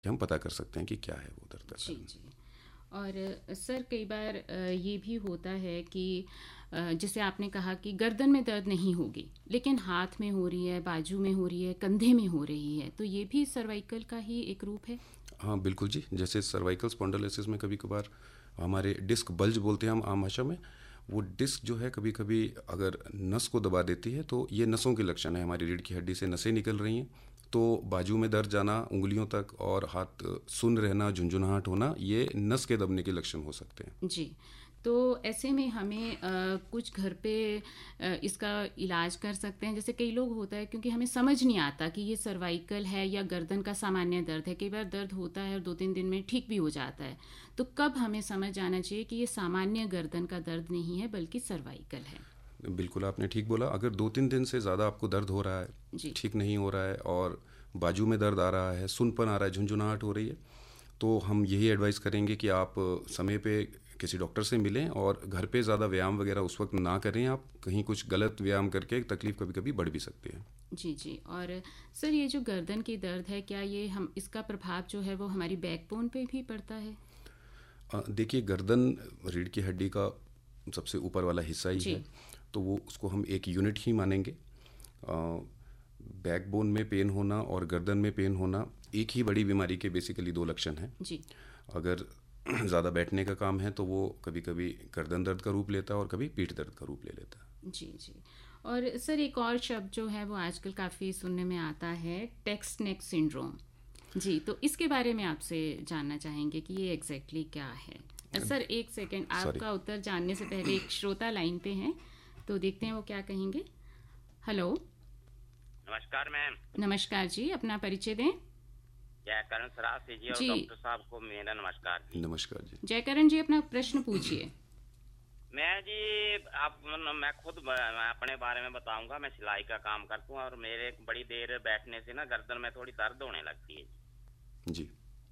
हम पता कर सकते हैं कि क्या है वो दर्द का जी, कारण। जी। और सर कई बार ये भी होता है कि जैसे आपने कहा कि गर्दन में दर्द नहीं होगी, लेकिन हाथ में हो रही है, बाजू में हो रही है, कंधे में हो रही है, तो ये भी सर्वाइकल का ही एक रूप है? हाँ बिल्कुल जी, जैसे सर्वाइकल स्पॉन्डिलोसिस में कभी कभार हमारे डिस्क बल्ज बोलते हैं हम आम भाषा में, वो डिस्क जो है कभी कभी अगर नस को दबा देती है तो ये नसों के लक्षण है, हमारी रीढ़ की हड्डी से नसें निकल रही हैं तो बाजू में दर्द जाना उंगलियों तक और हाथ सुन्न रहना, झुंझुनाहट होना, ये नस के दबने के लक्षण हो सकते हैं। जी। तो ऐसे में हमें कुछ घर पे इसका इलाज कर सकते हैं। जैसे कई लोग होता है क्योंकि हमें समझ नहीं आता कि ये सर्वाइकल है या गर्दन का सामान्य दर्द है। कई बार दर्द होता है और 2-3 दिन में ठीक भी हो जाता है। तो कब हमें समझ आना चाहिए कि ये सामान्य गर्दन का दर्द नहीं है बल्कि सर्वाइकल है? बिल्कुल आपने ठीक बोला, अगर 2-3 दिन से ज़्यादा आपको दर्द हो रहा है, जी। ठीक नहीं हो रहा है और बाजू में दर्द आ रहा है, सुनपन आ रहा है, झुंझुनाहट हो रही है, तो हम यही एडवाइस करेंगे कि आप समय पे किसी डॉक्टर से मिलें और घर पे ज़्यादा व्यायाम वगैरह उस वक्त ना करें। आप कहीं कुछ गलत व्यायाम करके तकलीफ़ कभी कभी बढ़ भी सकती है। जी, जी। और सर ये जो गर्दन की दर्द है, क्या ये हम इसका प्रभाव जो है वो हमारी बैकबोन पे भी पड़ता है? देखिए, गर्दन रीढ़ की हड्डी का सबसे ऊपर वाला हिस्सा ही जी। है, तो वो उसको हम एक यूनिट ही मानेंगे। बैकबोन में पेन होना और गर्दन में पेन होना एक ही बड़ी बीमारी के बेसिकली दो लक्षण हैं। जी। अगर ज़्यादा बैठने का काम है तो वो कभी कभी गर्दन दर्द का रूप लेता है और कभी पीठ दर्द का रूप ले लेता है। जी, जी। और सर एक और शब्द जो है वो आजकल काफ़ी सुनने में आता है, टेक्स्ट नेक सिंड्रोम। जी, तो इसके बारे में आपसे जानना चाहेंगे कि ये एग्जैक्टली क्या है? सर एक सेकंड, सॉरी। आपका उत्तर जानने से पहले एक श्रोता लाइन पे हैं, तो देखते हैं वो क्या कहेंगे। हेलो। नमस्कार मैम। नमस्कार जी, अपना परिचय दें। जयकरण सराफी जी और जी। डॉक्टर साहब को मेरा नमस्कार जी। नमस्कार जी। जयकरण जी, अपना प्रश्न पूछिए। मैं जी, आप मैं खुद मैं अपने बारे में बताऊंगा। मैं सिलाई का काम करता हूँ और मेरे बड़ी देर बैठने से ना गर्दन में थोड़ी दर्द होने लगती है। जी।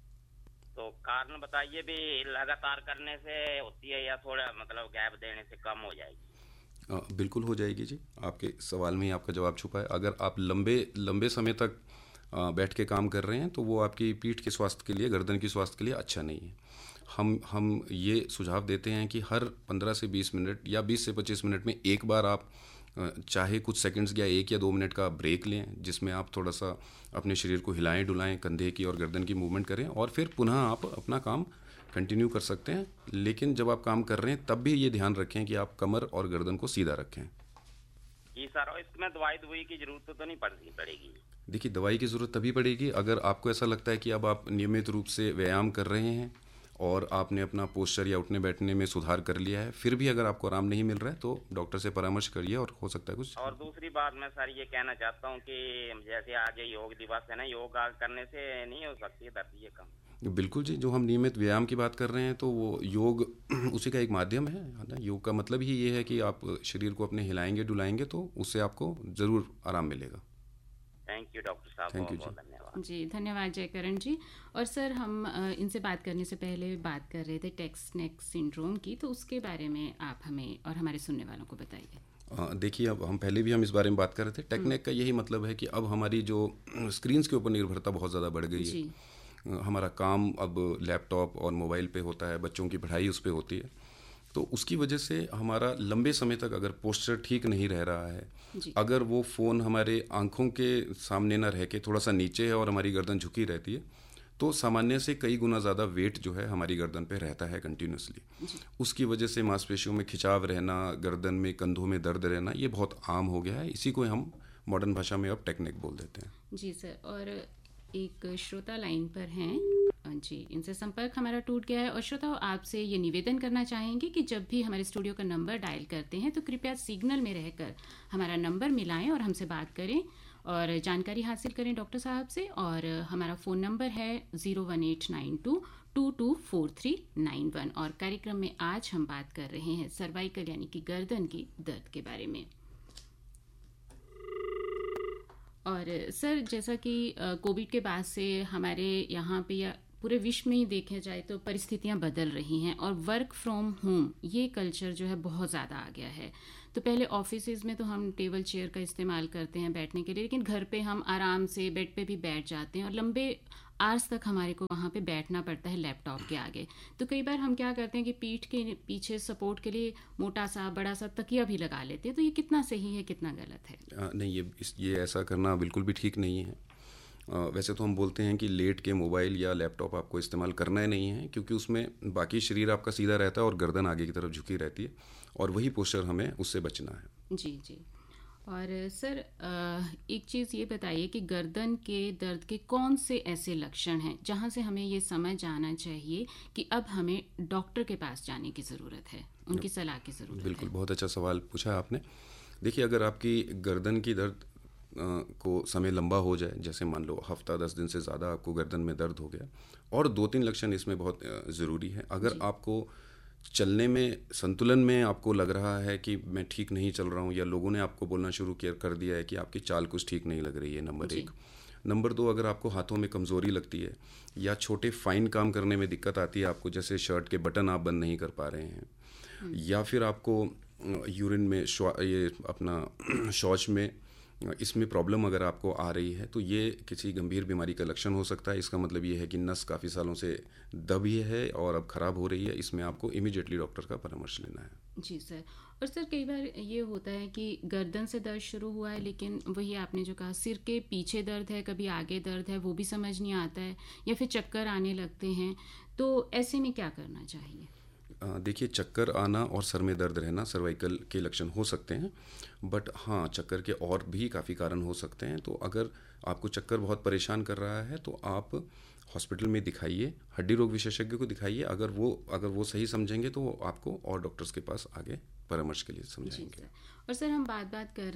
तो कारण बताइए भी, लगातार करने से होती है या थोड़ा मतलब गैप देने से कम हो जाएगी? बिल्कुल हो जाएगी जी, आपके सवाल में ही आपका जवाब छुपा है। अगर आप लंबे लंबे समय तक बैठ के काम कर रहे हैं तो वो आपकी पीठ के स्वास्थ्य के लिए, गर्दन की स्वास्थ्य के लिए अच्छा नहीं है। हम ये सुझाव देते हैं कि हर 15 से 20 मिनट या 20 से 25 मिनट में एक बार आप चाहे कुछ सेकंड्स या 1 या 2 मिनट का ब्रेक लें, जिसमें आप थोड़ा सा अपने शरीर को हिलाएं डुलाएं, कंधे की और गर्दन की मूवमेंट करें और फिर पुनः आप अपना काम कंटिन्यू कर सकते हैं। लेकिन जब आप काम कर रहे हैं तब भी ये ध्यान रखें कि आप कमर और गर्दन को सीधा रखें। जी सर, और इसमें दवाई दुई की जरूरत तो नहीं पड़ेगी? देखिए, दवाई की ज़रूरत तभी पड़ेगी अगर आपको ऐसा लगता है कि अब आप नियमित रूप से व्यायाम कर रहे हैं और आपने अपना पोस्चर या उठने बैठने में सुधार कर लिया है, फिर भी अगर आपको आराम नहीं मिल रहा है तो डॉक्टर से परामर्श करिए और हो सकता है कुछ। और दूसरी बात मैं सर ये कहना चाहता हूँ कि जैसे आज ये योग दिवस है ना, योगा करने से नहीं हो सकती है दर्द ये कम? बिल्कुल जी, जो हम नियमित व्यायाम की बात कर रहे हैं तो वो योग उसी का एक माध्यम है ना। योग का मतलब ही ये है कि आप शरीर को अपने हिलाएंगे डुलाएंगे तो उससे आपको ज़रूर आराम मिलेगा। थैंक यू डॉक्टर साहब, थैंक बहुत यू जी। बहुत धन्यवाद। जी, धन्यवाद जयकरण जी। और सर हम इनसे बात करने से पहले बात कर रहे थे टेक्स्ट नेक सिंड्रोम की, तो उसके बारे में आप हमें और हमारे सुनने वालों को बताइए। देखिए, अब हम पहले भी हम इस बारे में बात कर रहे थे। टेक्निक का यही मतलब है कि अब हमारी जो स्क्रीन्स के ऊपर निर्भरता बहुत ज़्यादा बढ़ गई है। जी। हमारा काम अब लैपटॉप और मोबाइल पे होता है, बच्चों की पढ़ाई उस पे होती है, तो उसकी वजह से हमारा लंबे समय तक अगर पोस्चर ठीक नहीं रह रहा है, जी। अगर वो फ़ोन हमारे आँखों के सामने ना रह के थोड़ा सा नीचे है और हमारी गर्दन झुकी रहती है, तो सामान्य से कई गुना ज़्यादा वेट जो है हमारी गर्दन पे रहता है कंटिन्यूसली। जी। उसकी वजह से मांसपेशियों में खिंचाव रहना, गर्दन में, कंधों में दर्द रहना, ये बहुत आम हो गया है। इसी को हम मॉडर्न भाषा में अब टेक्निक बोल देते हैं। जी सर, और एक श्रोता लाइन पर हैं। जी, इनसे संपर्क हमारा टूट गया है। और श्रोताओं, आपसे ये निवेदन करना चाहेंगे कि जब भी हमारे स्टूडियो का नंबर डायल करते हैं तो कृपया सिग्नल में रहकर हमारा नंबर मिलाएं और हमसे बात करें और जानकारी हासिल करें डॉक्टर साहब से। और हमारा फ़ोन नंबर है 01892224391। और कार्यक्रम में आज हम बात कर रहे हैं सर्वाइकल यानी कि गर्दन की दर्द के बारे में। और सर, जैसा कि कोविड के बाद से हमारे यहाँ पे या पूरे विश्व में ही देखा जाए तो परिस्थितियां बदल रही हैं और वर्क फ्रॉम होम ये कल्चर जो है बहुत ज़्यादा आ गया है। तो पहले ऑफिसेज में तो हम टेबल चेयर का इस्तेमाल करते हैं बैठने के लिए, लेकिन घर पे हम आराम से बेड पे भी बैठ जाते हैं और लंबे आवर्स तक हमारे को वहाँ पे बैठना पड़ता है लैपटॉप के आगे। तो कई बार हम क्या करते हैं कि पीठ के पीछे सपोर्ट के लिए मोटा सा बड़ा सा तकिया भी लगा लेते हैं। तो ये कितना सही है, कितना गलत है? नहीं, ये ऐसा करना बिल्कुल भी ठीक नहीं है। वैसे तो हम बोलते हैं कि लेट के मोबाइल या लैपटॉप आपको इस्तेमाल करना ही नहीं है, क्योंकि उसमें बाकी शरीर आपका सीधा रहता है और गर्दन आगे की तरफ झुकी रहती है, और वही पोस्चर हमें उससे बचना है। जी जी। और सर एक चीज़ ये बताइए कि गर्दन के दर्द के कौन से ऐसे लक्षण हैं जहाँ से हमें ये समझ आना चाहिए कि अब हमें डॉक्टर के पास जाने की ज़रूरत है, उनकी सलाह की ज़रूरत है? बिल्कुल, बहुत अच्छा सवाल पूछा आपने। देखिए, अगर आपकी गर्दन की दर्द को समय लंबा हो जाए, जैसे मान लो हफ्ता 10 दिन से ज़्यादा आपको गर्दन में दर्द हो गया, और 2-3 लक्षण इसमें बहुत ज़रूरी है। अगर आपको चलने में संतुलन में आपको लग रहा है कि मैं ठीक नहीं चल रहा हूँ, या लोगों ने आपको बोलना शुरू कर दिया है कि आपकी चाल कुछ ठीक नहीं लग रही है, नंबर 1। नंबर 2, अगर आपको हाथों में कमज़ोरी लगती है या छोटे फाइन काम करने में दिक्कत आती है आपको, जैसे शर्ट के बटन आप बंद नहीं कर पा रहे हैं, या फिर आपको यूरिन में ये अपना शौच में इसमें प्रॉब्लम अगर आपको आ रही है, तो ये किसी गंभीर बीमारी का लक्षण हो सकता है। इसका मतलब ये है कि नस काफ़ी सालों से दबी है और अब ख़राब हो रही है। इसमें आपको इमीडिएटली डॉक्टर का परामर्श लेना है। जी सर। और सर कई बार ये होता है कि गर्दन से दर्द शुरू हुआ है, लेकिन वही आपने जो कहा सिर के पीछे दर्द है, कभी आगे दर्द है, वो भी समझ नहीं आता है, या फिर चक्कर आने लगते हैं। तो ऐसे में क्या करना चाहिए? देखिए, चक्कर आना और सर में दर्द रहना सर्वाइकल के लक्षण हो सकते हैं, बट हाँ, चक्कर के और भी काफ़ी कारण हो सकते हैं। तो अगर आपको चक्कर बहुत परेशान कर रहा है तो आप हॉस्पिटल में दिखाइए, हड्डी रोग विशेषज्ञ को दिखाइए। अगर वो सही समझेंगे तो वो आपको और डॉक्टर्स के पास आगे परामर्श के लिए समझाएंगे। और सर हम बार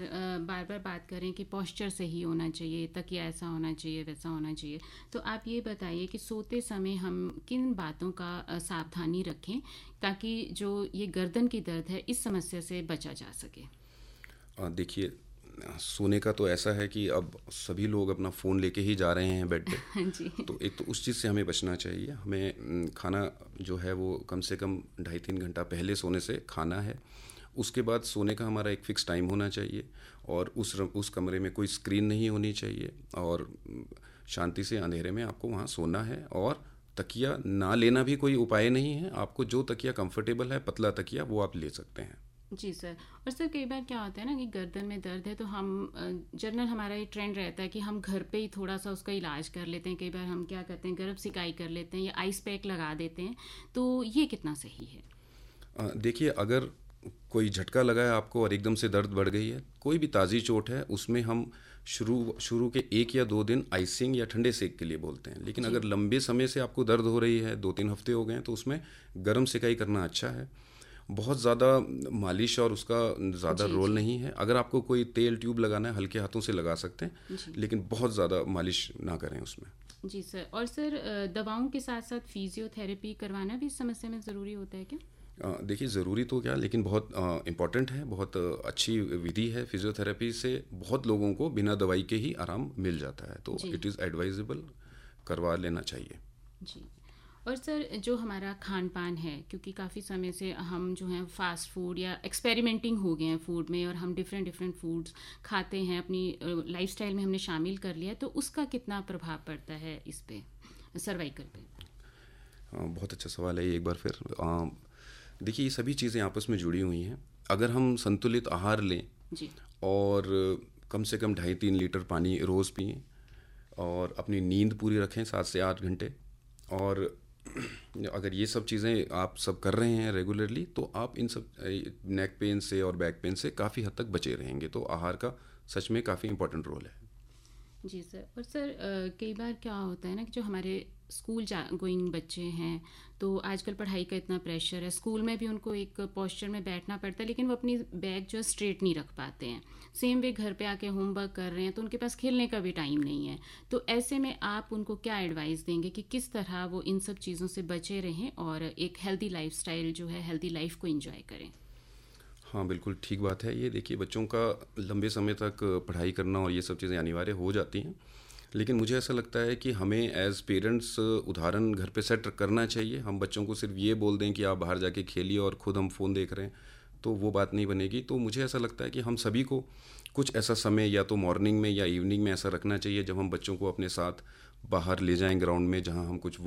बार बात करें कि पोस्चर सही होना चाहिए, तकिया ऐसा होना चाहिए, वैसा होना चाहिए, तो आप ये बताइए कि सोते समय हम किन बातों का सावधानी रखें ताकि जो ये गर्दन की दर्द है इस समस्या से बचा जा सके? देखिए, सोने का तो ऐसा है कि अब सभी लोग अपना फ़ोन लेके ही जा रहे हैं बेड पे। जी। तो एक तो उस चीज़ से हमें बचना चाहिए। हमें खाना जो है वो कम से कम 2.5-3 घंटा पहले सोने से खाना है। उसके बाद सोने का हमारा एक फ़िक्स टाइम होना चाहिए, और उस कमरे में कोई स्क्रीन नहीं होनी चाहिए, और शांति से अंधेरे में आपको वहाँ सोना है। और तकिया ना लेना भी कोई उपाय नहीं है। आपको जो तकिया कंफर्टेबल है, पतला तकिया, वो आप ले सकते हैं। जी सर। और सर कई बार क्या होता है ना कि गर्दन में दर्द है तो हम जनरल हमारा ये ट्रेंड रहता है कि हम घर पे ही थोड़ा सा उसका इलाज कर लेते हैं। कई बार हम क्या करते हैं, गर्म सिकाई कर लेते हैं या आइस पैक लगा देते हैं। तो ये कितना सही है? देखिए, अगर कोई झटका लगा है आपको और एकदम से दर्द बढ़ गई है, कोई भी ताज़ी चोट है, उसमें हम शुरू के 1 या 2 दिन आइसिंग या ठंडे सेक के लिए बोलते हैं। लेकिन अगर लंबे समय से आपको दर्द हो रही है, 2-3 हफ्ते हो गए हैं, तो उसमें गर्म सिकाई करना अच्छा है। बहुत ज़्यादा मालिश और उसका ज़्यादा रोल नहीं है। अगर आपको कोई तेल ट्यूब लगाना है, हल्के हाथों से लगा सकते हैं, लेकिन बहुत ज़्यादा मालिश ना करें उसमें। जी सर। और सर दवाओं के साथ साथ फिजियोथेरेपी करवाना भी इस समस्या में ज़रूरी होता है क्या? देखिए, ज़रूरी तो क्या, लेकिन बहुत इम्पॉर्टेंट है। बहुत अच्छी विधि है। फिजियोथेरेपी से बहुत लोगों को बिना दवाई के ही आराम मिल जाता है। तो इट इज़ एडवाइजेबल, करवा लेना चाहिए। जी। और सर जो हमारा खान पान है, क्योंकि काफ़ी समय से हम जो हैं फास्ट फूड या एक्सपेरिमेंटिंग हो गए हैं फूड में, और हम डिफरेंट फूड्स खाते हैं, अपनी लाइफस्टाइल में हमने शामिल कर लिया है, तो उसका कितना प्रभाव पड़ता है इस पे, सर्वाइकल पे? बहुत अच्छा सवाल है ये। एक बार फिर देखिए, ये सभी चीज़ें आपस में जुड़ी हुई हैं। अगर हम संतुलित आहार लें जी। और कम से कम 2.5-3 लीटर पानी रोज़ पिएं, और अपनी नींद पूरी रखें 7 से 8 घंटे, और अगर ये सब चीज़ें आप सब कर रहे हैं रेगुलरली, तो आप इन सब नेक पेन से और बैक पेन से काफ़ी हद तक बचे रहेंगे। तो आहार का सच में काफ़ी इम्पोर्टेंट रोल है। जी सर। और सर कई बार क्या होता है ना कि जो हमारे स्कूल गोइंग बच्चे हैं, तो आजकल पढ़ाई का इतना प्रेशर है, स्कूल में भी उनको एक पोस्चर में बैठना पड़ता है, लेकिन वो अपनी बैग जो स्ट्रेट नहीं रख पाते हैं। सेम वे घर पे आके होमवर्क कर रहे हैं तो उनके पास खेलने का भी टाइम नहीं है। तो ऐसे में आप उनको क्या एडवाइस देंगे कि किस तरह वो इन सब चीज़ों से बचे रहें और एक हेल्दी लाइफस्टाइल जो है, हेल्दी लाइफ को एंजॉय करें? हाँ, बिल्कुल ठीक बात है ये। देखिए, बच्चों का लंबे समय तक पढ़ाई करना और ये सब चीज़ें अनिवार्य हो जाती हैं, लेकिन मुझे ऐसा लगता है कि हमें एज पेरेंट्स उदाहरण घर पे सेट करना चाहिए। हम बच्चों को सिर्फ ये बोल दें कि आप बाहर जाके खेलिए और ख़ुद हम फ़ोन देख रहे हैं, तो वो बात नहीं बनेगी। तो मुझे ऐसा लगता है कि हम सभी को कुछ ऐसा समय या तो मॉर्निंग में या इवनिंग में ऐसा रखना चाहिए जब हम बच्चों को अपने साथ बाहर ले जाएं ग्राउंड में, जहां हम कुछ